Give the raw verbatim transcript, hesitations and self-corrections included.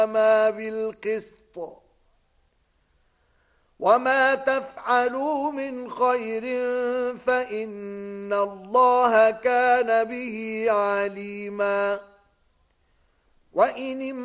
ما بالقسط وما تفعلوا من خير فإن الله كان به عليما. وإن